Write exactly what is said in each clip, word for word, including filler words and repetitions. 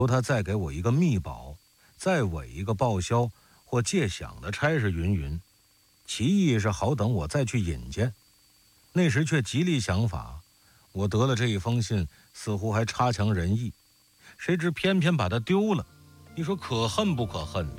求他再给我一个密保，再委一个报销或借饷的差事云云，其意是好等我再去引荐。那时却极力想法，我得了这一封信，似乎还差强人意，谁知偏偏把它丢了，你说可恨不可恨？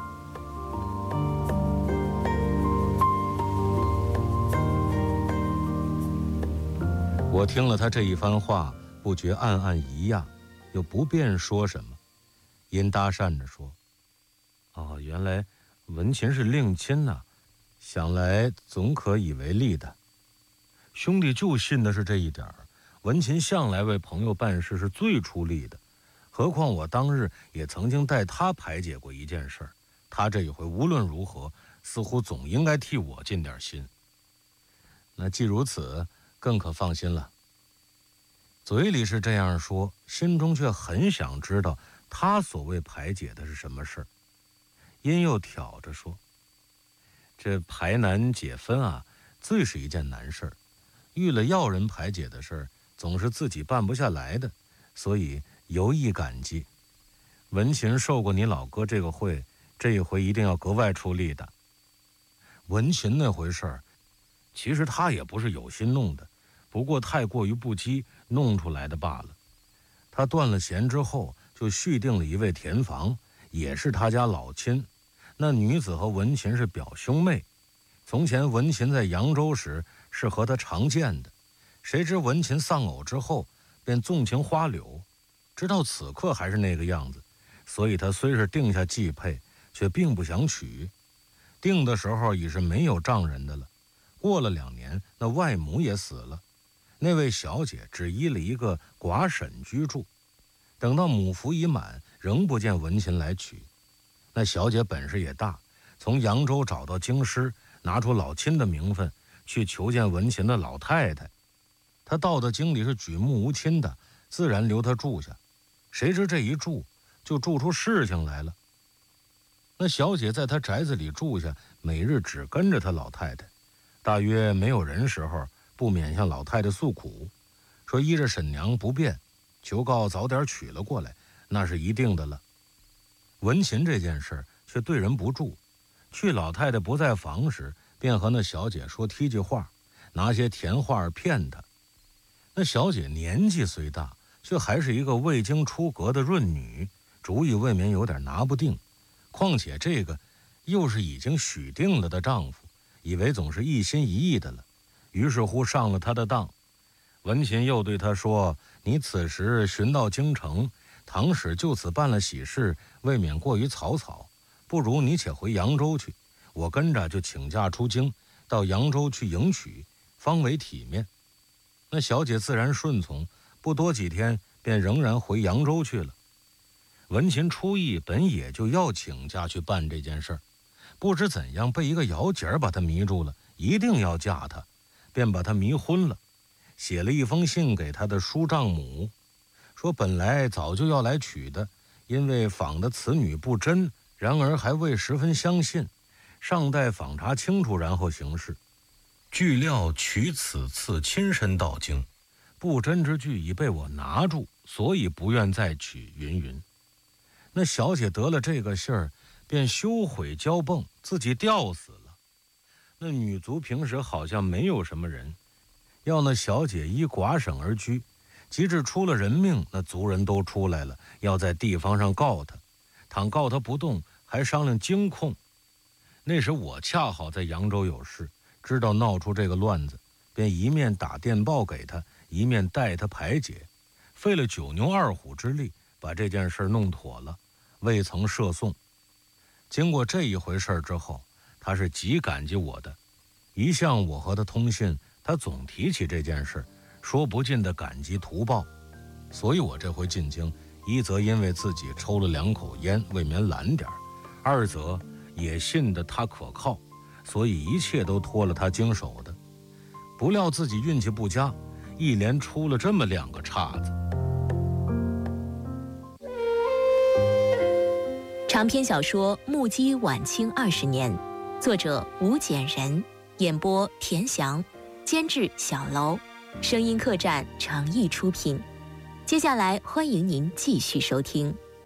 我听了他这一番话，不觉暗暗一讶，又不便说什么，因搭讪着说：“哦，原来文琴是令亲呐、啊，想来总可以为利的。”兄弟就信的是这一点儿，文琴向来为朋友办事是最出力的，何况我当日也曾经代他排解过一件事儿，他这一回无论如何，似乎总应该替我尽点心。那既如此，更可放心了。嘴里是这样说，心中却很想知道他所谓排解的是什么事儿，因又挑着说：“这排难解分啊，最是一件难事儿。遇了要人排解的事儿，总是自己办不下来的，所以尤意感激。文琴受过你老哥这个会，这一回一定要格外出力的。”文琴那回事儿，其实他也不是有心弄的，不过太过于不羁，弄出来的罢了。他断了弦之后，就续订了一位田房，也是他家老亲。那女子和文琴是表兄妹，从前文琴在扬州时是和他常见的，谁知文琴丧偶之后，便纵情花柳，直到此刻还是那个样子。所以他虽是定下继配，却并不想娶。定的时候已是没有丈人的了。过了两年，那外母也死了，那位小姐只依了一个寡婶居住。等到母服已满，仍不见文琴来娶。那小姐本事也大，从扬州找到京师，拿出老亲的名分去求见文琴的老太太。她到的京里是举目无亲的，自然留她住下。谁知这一住就住出事情来了。那小姐在她宅子里住下，每日只跟着她老太太，大约没有人时候，不免向老太太诉苦，说依着婶娘不便，求告早点娶了过来，那是一定的了。文琴这件事却对人不住，去老太太不在房时，便和那小姐说梯句话，拿些甜话骗她。那小姐年纪虽大，却还是一个未经出阁的润女，主意未免有点拿不定。况且这个又是已经许定了的丈夫，以为总是一心一意的了，于是乎上了他的当。文琴又对他说：“你此时寻到京城，倘使就此办了喜事，未免过于草草，不如你且回扬州去，我跟着就请假出京，到扬州去迎娶，方为体面。”那小姐自然顺从，不多几天便仍然回扬州去了。文琴初意本也就要请假去办这件事儿，不知怎样被一个姚姐儿把她迷住了，一定要嫁她，便把她迷昏了，写了一封信给她的叔丈母，说本来早就要来娶的，因为访的此女不真，然而还未十分相信，尚待访查清楚，然后行事。据料娶此次亲身到京，不真之句已被我拿住，所以不愿再娶云云。那小姐得了这个信儿，便羞悔骄蹦，自己吊死了。那女族平时好像没有什么人，要那小姐依寡省而居，及至出了人命，那族人都出来了，要在地方上告她，倘告她不动，还商量京控。那时我恰好在扬州有事，知道闹出这个乱子，便一面打电报给她，一面带她排解，费了九牛二虎之力，把这件事弄妥了，未曾涉讼。经过这一回事之后，他是极感激我的，一向我和他通信，他总提起这件事，说不尽的感激图报。所以我这回进京，一则因为自己抽了两口烟，未免懒点儿；二则也信得他可靠，所以一切都托了他经手的。不料自己运气不佳，一连出了这么两个岔子。 长篇小说《目击晚清二十年》，作者吴简人，演播田翔，监制小楼，声音客栈诚意出品。接下来欢迎您继续收听。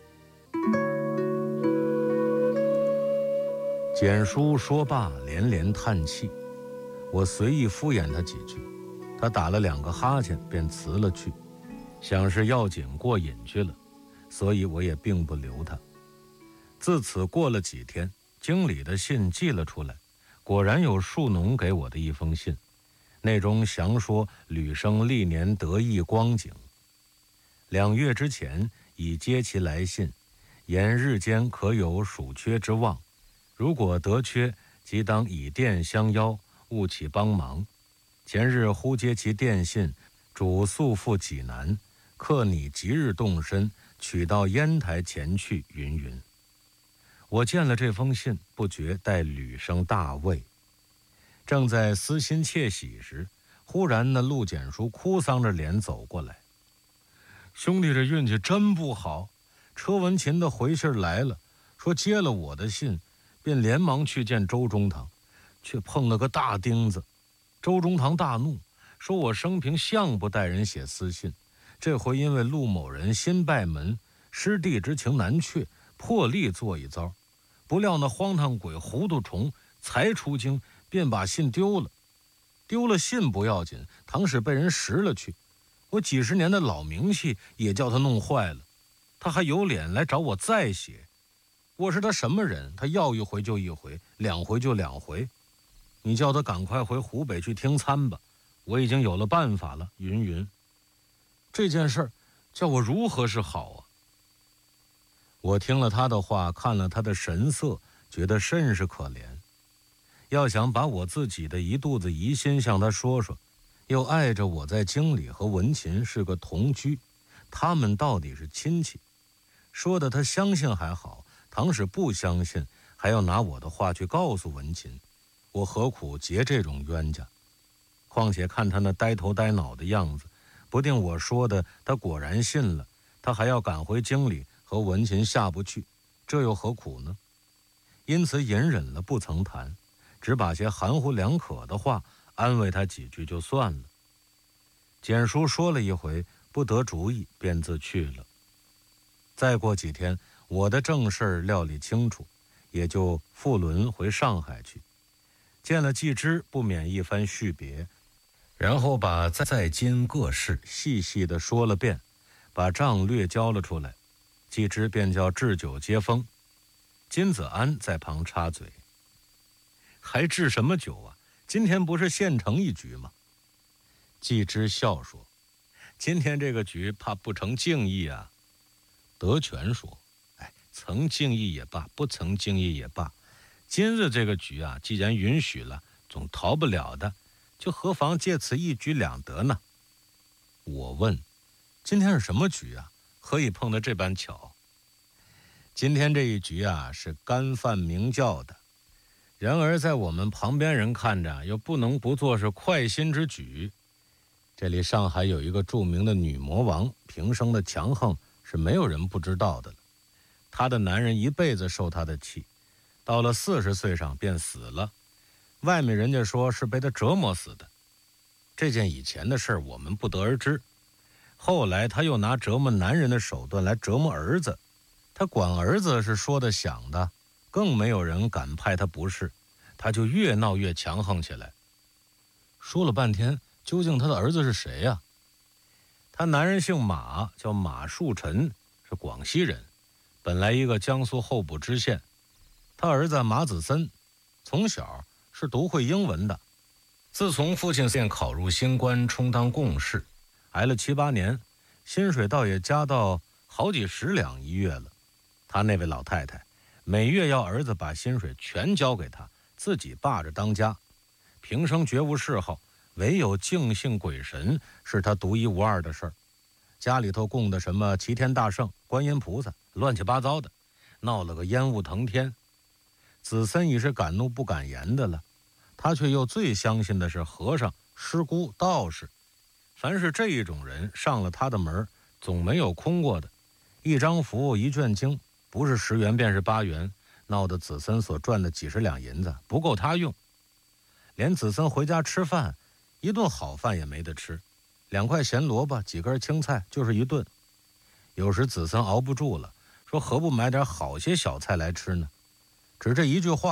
简叔说罢，连连叹气。我随意敷衍他几句，他打了两个哈欠，便辞了去，想是要紧过瘾去了，所以我也并不留他。自此过了几天，经理的信寄了出来，果然有树农给我的一封信，内中详说吕生历年得意光景。两月之前已接其来信，言日间可有暑缺之望，如果得缺，即当以电相邀，务起帮忙。前日忽接其电信，主速赴济南，刻拟即日动身，取到烟台前去，云云。我见了这封信，不觉待吕生大慰。正在思心窃喜时，忽然那陆简叔哭丧着脸走过来。兄弟这运气真不好，车文琴的回信来了，说接了我的信，便连忙去见周中堂，却碰了个大钉子。周中堂大怒，说我生平向不待人写私信，这回因为陆某人新拜门，师弟之情难却，破例做一遭。不料那荒唐鬼糊涂虫才出京，便把信丢了。丢了信不要紧，倘使被人拾了去，我几十年的老名气也叫他弄坏了。他还有脸来找我再写，我是他什么人？他要一回就一回，两回就两回。你叫他赶快回湖北去听参吧，我已经有了办法了，云云。这件事儿叫我如何是好啊？我听了他的话，看了他的神色，觉得甚是可怜。要想把我自己的一肚子疑心向他说说，又碍着我在京里和文琴是个同居，他们到底是亲戚，说的他相信还好，倘使不相信，还要拿我的话去告诉文琴，我何苦结这种冤家？况且看他那呆头呆脑的样子，不定我说的他果然信了，他还要赶回京里和文琴下不去，这又何苦呢？因此隐忍了，不曾谈，只把些含糊两可的话安慰他几句就算了。简叔说了一回，不得主意，便自去了。再过几天，我的正事料理清楚，也就复轮回上海去。见了季之，不免一番叙别，然后把在京各事细细的说了遍，把账略交了出来。季之便叫置酒接风。金子安在旁插嘴：“还置什么酒啊？今天不是现成一局吗？”季之笑说：“今天这个局怕不成敬意啊。”德全说：“哎，曾敬意也罢，不曾敬意也罢，今日这个局啊，既然允许了，总逃不了的，就何妨借此一举两得呢？”我问：“今天是什么局啊？何以碰得这般巧？”今天这一局啊，是干饭明教的，然而在我们旁边人看着，又不能不做是快心之举。这里上海有一个著名的女魔王，平生的强横是没有人不知道的了。她的男人一辈子受她的气，到了四十岁上便死了，外面人家说是被她折磨死的。这件以前的事我们不得而知。后来她又拿折磨男人的手段来折磨儿子，她管儿子是说的想的，更没有人敢派她不是，她就越闹越强横起来。说了半天，究竟她的儿子是谁呀、啊？她男人姓马，叫马树臣，是广西人，本来一个江苏候补知县。他儿子马子森从小是读会英文的，自从父亲县考入新官，充当贡士，挨了七八年，薪水倒也加到好几十两一月了。他那位老太太每月要儿子把薪水全交给他，自己霸着当家，平生绝无嗜好，唯有敬信鬼神是他独一无二的事儿。家里头供的什么齐天大圣、观音菩萨，乱七八糟的，闹了个烟雾腾天。子森已是敢怒不敢言的了，他却又最相信的是和尚、师姑、道士。凡是这一种人上了他的门，总没有空过的。一张符一卷经，不是十元便是八元，闹得子森所赚的几十两银子不够他用。连子森回家吃饭，一顿好饭也没得吃，两块咸萝卜几根青菜就是一顿。有时子森熬不住了，说何不买点好些小菜来吃呢？只这一句话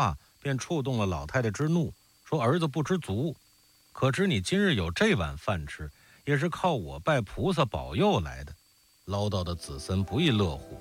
便触动了老太太之怒，说儿子不知足，可知你今日有这碗饭吃，也是靠我拜菩萨保佑来的。唠叨的子森不亦乐乎。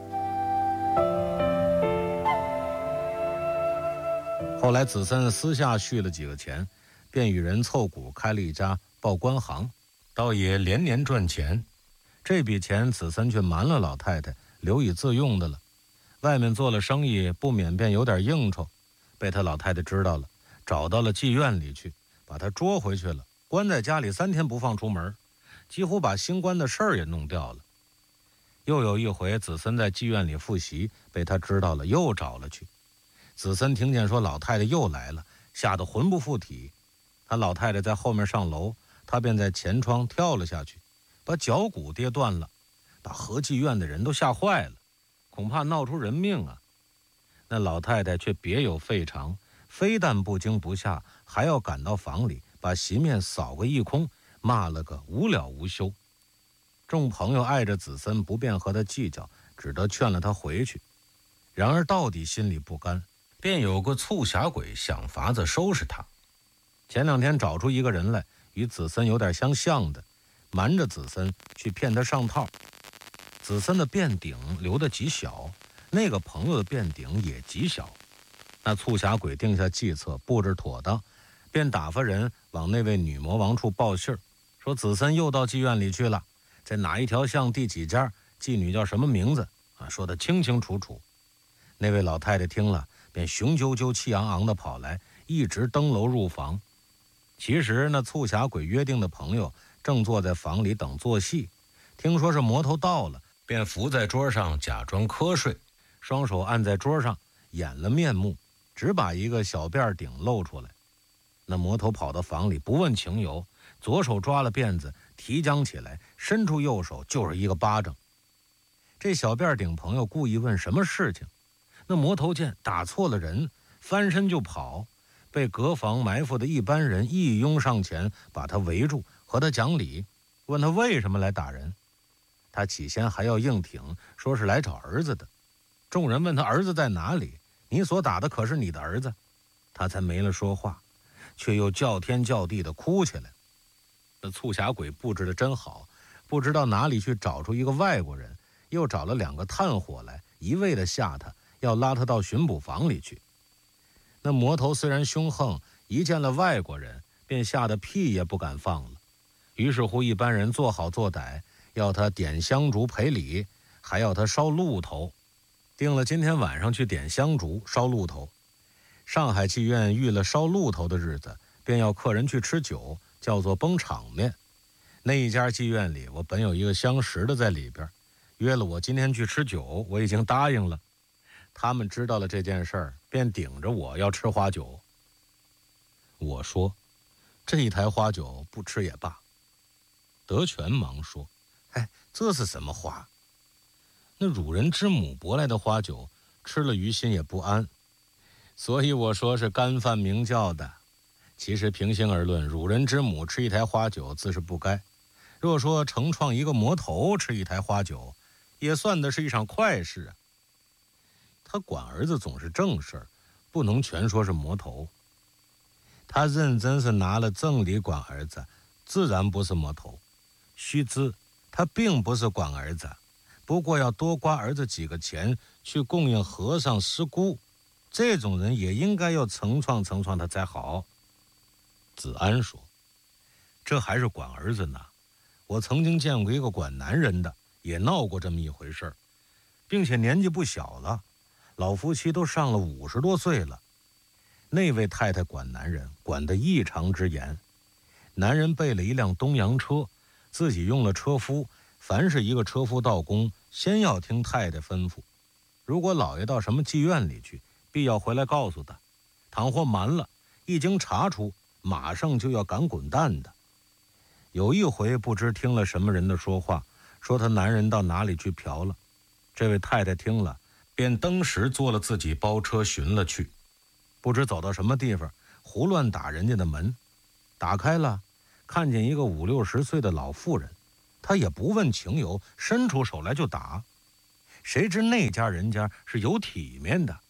后来子森私下续了几个钱，便与人凑股开了一家报关行，倒也连年赚钱。这笔钱子森却瞒了老太太，留以自用的了。外面做了生意，不免便有点应酬，被他老太太知道了，找到了妓院里去，把他捉回去了，关在家里三天不放出门，几乎把新官的事儿也弄掉了。又有一回，子森在妓院里复习，被他知道了，又找了去。子森听见说老太太又来了，吓得魂不附体。他老太太在后面上楼，他便在前窗跳了下去，把脚骨跌断了，把和妓院的人都吓坏了，恐怕闹出人命啊。那老太太却别有费尝，非但不惊不吓，还要赶到房里，把席面扫个一空，骂了个无了无休。众朋友碍着子森不便和他计较，只得劝了他回去。然而到底心里不甘，便有个促狭鬼想法子收拾他。前两天找出一个人来，与子森有点相像的，瞒着子森去骗他上套。子森的便顶留得极小，那个朋友的便顶也极小。那促狭鬼定下计策，布置妥当，便打发人往那位女魔王处报信儿，说子森又到妓院里去了，在哪一条巷第几家，妓女叫什么名字啊，说得清清楚楚。那位老太太听了，便雄赳赳气昂昂地跑来，一直登楼入房。其实那促狭鬼约定的朋友正坐在房里等做戏，听说是魔头到了，便伏在桌上假装瞌睡，双手按在桌上，掩了面目，只把一个小辫顶露出来。那魔头跑到房里，不问情由，左手抓了辫子，提将起来，伸出右手就是一个巴掌。这小辫顶朋友故意问什么事情，那魔头见打错了人，翻身就跑，被隔房埋伏的一般人一拥上前，把他围住，和他讲理，问他为什么来打人。他起先还要硬挺，说是来找儿子的。众人问他儿子在哪里，你所打的可是你的儿子？他才没了说话，却又叫天叫地的哭起来。那促狭鬼布置的真好，不知道哪里去找出一个外国人，又找了两个炭火来，一味的吓他，要拉他到巡捕房里去。那魔头虽然凶横，一见了外国人，便吓得屁也不敢放了。于是乎一般人做好做歹，要他点香烛赔礼，还要他烧鹿头。定了今天晚上去点香烛烧鹿头。上海妓院遇了烧鹿头的日子，便要客人去吃酒，叫做崩场面。那一家妓院里，我本有一个相识的在里边，约了我今天去吃酒，我已经答应了。他们知道了这件事儿，便顶着我要吃花酒。我说这一台花酒不吃也罢。德全忙说，哎，这是什么话？那汝人之母博来的花酒，吃了于心也不安，所以我说是干饭明教的。其实平心而论，汝人之母吃一台花酒自是不该，若说承创一个魔头吃一台花酒，也算的是一场快事啊。他管儿子总是正事儿，不能全说是魔头。他认真是拿了正理管儿子，自然不是魔头。须知他并不是管儿子，不过要多刮儿子几个钱去供应和尚师姑，这种人也应该要成创成创他才好。子安说，这还是管儿子呢，我曾经见过一个管男人的，也闹过这么一回事儿，并且年纪不小了，老夫妻都上了五十多岁了。那位太太管男人管得异常之严，男人备了一辆东洋车，自己用了车夫，凡是一个车夫到宫，先要听太太吩咐，如果老爷到什么妓院里去，必要回来告诉他，倘或瞒了，一经查出，马上就要赶滚蛋的。有一回不知听了什么人的说话，说他男人到哪里去嫖了，这位太太听了，便登时坐了自己包车寻了去，不知走到什么地方，胡乱打人家的门，打开了，看见一个五六十岁的老妇人，他也不问情由，伸出手来就打。谁知那家人家是有体面的，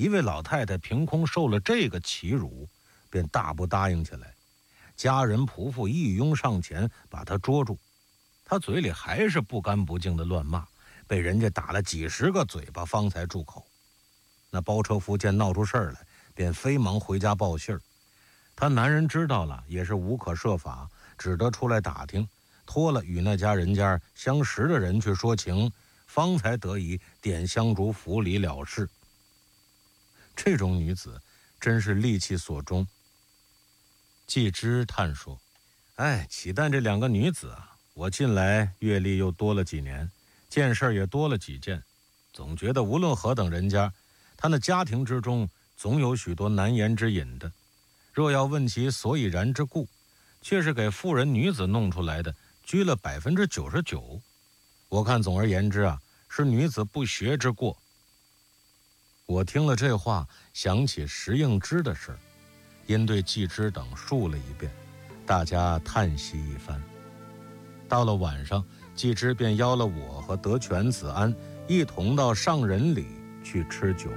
一位老太太凭空受了这个欺辱，便大不答应起来。家人仆妇一拥上前把她捉住，她嘴里还是不干不净的乱骂，被人家打了几十个嘴巴方才住口。那包车夫见闹出事儿来，便飞忙回家报信儿。他男人知道了也是无可设法，只得出来打听，托了与那家人家相识的人去说情，方才得以点香烛府里了事。这种女子真是戾气所终。季之叹说：哎，岂但这两个女子啊，我近来阅历又多了几年，见事也多了几件，总觉得无论何等人家，他那家庭之中总有许多难言之隐的。若要问其所以然之故，却是给妇人女子弄出来的，居了百分之九十九。我看总而言之啊，是女子不学之过。我听了这话，想起石应之的事，因对季之等述了一遍，大家叹息一番。到了晚上，季之便邀了我和德全、子安一同到上人里去吃酒。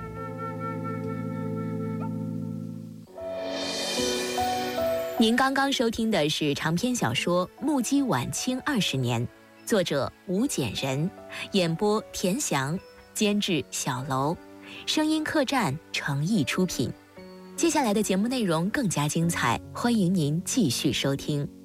您刚刚收听的是长篇小说《目击晚清二十年》，作者吴简人，演播田翔，监制小楼，声音客栈诚意出品。接下来的节目内容更加精彩，欢迎您继续收听。